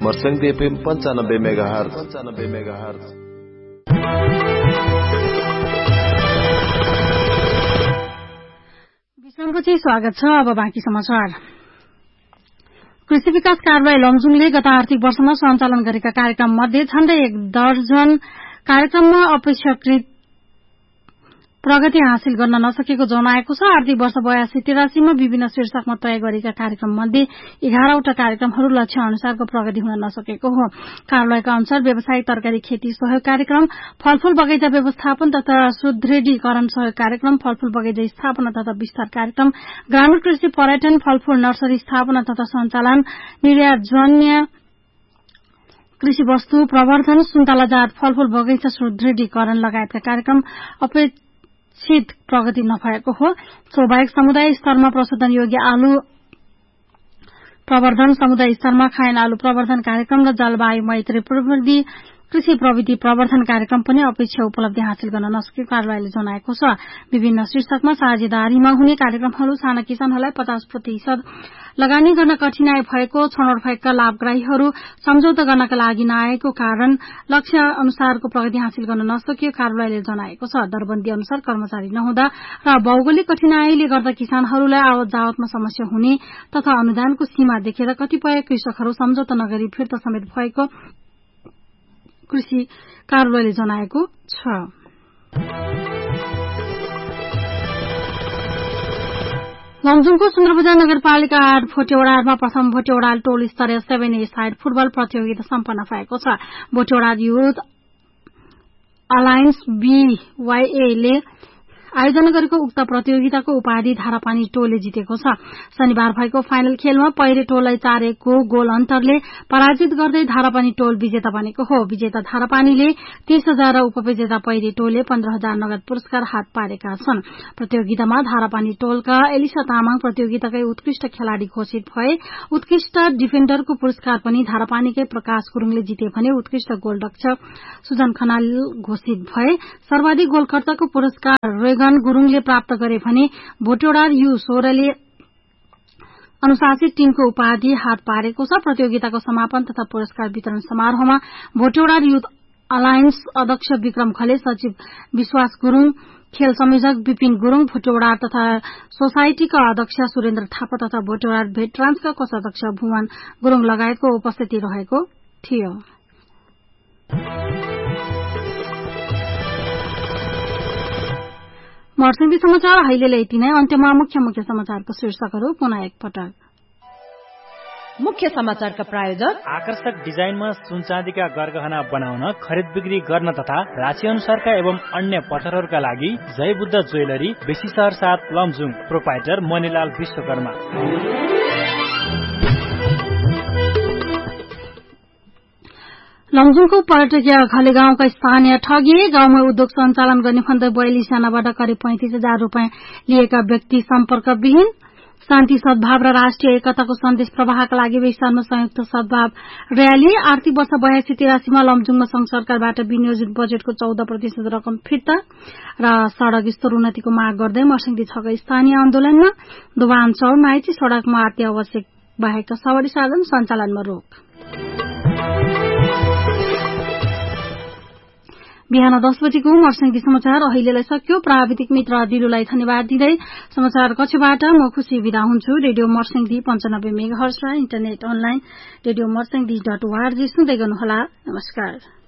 Marsyangdi FM 95 megahertz. विश्रामपछि स्वागत छ। अब बाँकी समाचार। कृषि विकास कार्यालय लमजुङले गत आर्थिक वर्षमा सञ्चालन गरेका कार्यक्रम मध्ये झण्डै 1 दर्जन कार्यक्रममा अपेक्षाकृत प्रगति हासिल गर्न नसकेको जनाएको छ। आर्थिक वर्ष 82-83 मा विभिन्न शीर्षकमा तय गरेका कार्यक्रम मध्ये 11वटा कार्यक्रमहरू लक्ष्य अनुसारको प्रगति हुन नसकेको हो। कार्यालयका अनुसार व्यावसायिक तरकारी खेती सहयोग कार्यक्रम, फलफूल बगैंचा व्यवस्थापन तथा सुदृढीकरण सहयोग कार्यक्रम, फलफूल बगैंचा स्थापना तथा विस्तार कार्यक्रम, ग्रामीण कृषि पर्यटन, फलफूल नर्सरी स्थापना तथा सञ्चालन, निर्यातजन्य कृषि वस्तु प्रवर्धन, सुन्तलाजात फलफूल बगैंचा सुदृढीकरण लगायतका कार्यक्रम अपेक्षित प्रगति नभएको हो। स्वाभाविक समुदाय स्तरमा प्रशोधन योग्य आलु प्रवर्धन, समुदाय स्तरमा खायन आलु प्रवर्धन कार्यक्रम र जलवायु मैत्री प्रविधि कृषि प्रविधि प्रवर्धन कार्यक्रम पनि अपेक्षा उपलब्धि हासिल गर्न नसकेको कार्यालयले जनाएको छ। विभिन्न शीर्षकमा साझेदारीमा हुने कार्यक्रमहरू साना किसानहरूलाई 50% लगानी गर्न कठिनाई भएको, छनौट भएका लाभग्राहीहरू सम्झौता गर्नका लागि नआएको कारण लक्ष्य अनुसारको प्रगति हासिल गर्न नसकियो कार्यालयले जनाएको छ। दरबन्दी अनुसार कर्मचारी नहुँदा र भौगोलिक कठिनाईले गर्दा किसानहरूलाई आवत जावतमा समस्या हुने तथा अनुदानको सीमा देखेर कतिपय कृषकहरू सम्झौता नगरी फिर्ता समेत भएको कृषि कार्यालयले जनाएको छ। लमजुङको सुन्दरबजार नगरपालिका 8 भोटेवडा 8 मा प्रथम भोटेवडा टोल स्तरीय 7A साइड फुटबल प्रतियोगिता सम्पन्न भएको छ। भोटेवडा युथ अलायन्स BYA ले आयोजना गरेको उक्त प्रतियोगिताको उपाधि धारापानी टोलले जितेको छ। शनिबार भएको फाइनल खेलमा पहिरे टोललाई 4-1 को गोल अन्तरले पराजित गर्दै धारापानी टोल विजेता बनेको हो। विजेता धारापानीले 30,000 र उपविजेता पहिरे टोलले 15,000 नगद पुरस्कार हात पारेका छन्। प्रतियोगितामा धारापानी टोलका एलिसा तामाङ प्रतियोगिताकै उत्कृष्ट खेलाड़ी घोषित भए। उत्कृष्ट डिफेन्डरको पुरस्कार पनि धारापानीकै प्रकाश गुरुङले जिते भने उत्कृष्ट गोलरक्षक सुजन खनाल घोषित भए। सर्वाधिक गोलकर्ताको पुरस्कार गुरुङले प्राप्त गरे भने भोटेवडा यु 16ले अनुशासित टीमको उपाधि हात पारेको छ। प्रतियोगिताको समापन तथा पुरस्कार वितरण समारोहमा भोटेवडा युथ अलायन्स अध्यक्ष विक्रम खले, सचिव विश्वास गुरुङ, खेल संयोजक विपिन गुरुङ, भोटेवडा तथा सोसाइटीका अध्यक्ष सुरेन्द्र थापा तथा भोटेवडा भेटरान्सका कोषाध्यक्ष भुवन गुरुङ लगायतको उपस्थिति रहेको थियो। मर्स्याङ्दी समाचार अहिले यति नै। अन्त्यमा मुख्य समाचारको शीर्षकहरू पुनः एकपटक। मुख्य समाचारका प्रायोजक आकर्षक डिजाइनमा सुनचाँदीका गरगहना बनाउन, खरिद बिक्री गर्न तथा राशि अनुसारका एवं अन्य पत्थरहरूका लागि जय बुद्ध ज्वेलरी, बेसी शहर 7 लमजुङ, प्रोपाइटर मणिलाल विश्वकर्मा। लमजुङको पर्यटकीय घले गाउँका स्थानीय ठगिए। गाउँमा उद्योग सञ्चालन गर्ने भन्दै 42 जनाबाट करिब 35,000 रुपियाँ लिएका व्यक्ति सम्पर्कविहीन। शान्ति सद्भाव र राष्ट्रिय एकताको सन्देश प्रवाहका लागि विस्तारमा संयुक्त सद्भाव र्याली। आर्थिक वर्ष 82-83 मा लमजुङमा संघ सरकारबाट विनियोजित बजेटको 14% रकम फिर्ता र सड़क स्तरोन्नतिको माग गर्दै मर्स्याङ्दी 6 स्थानीय आन्दोलनमा। दोभानचौर नाइची सड़कमा अति आवश्यक बाहेकका सवारी साधन सञ्चालनमा रोक। बिहान 10 बजेको मर्स्याङ्दी समाचार अहिलेलाई सक्यो। प्राविधिक मित्र दिलुलाई धन्यवाद दिँदै समाचार कक्षबाट म खुशी बिदा हुन्छु। रेडियो मर्स्याङ्दी 95 मेगाहर्ज र इन्टरनेट अनलाइन रेडियो मर्स्याङ्दी.org सुन्दै गर्नुहोला। नमस्कार।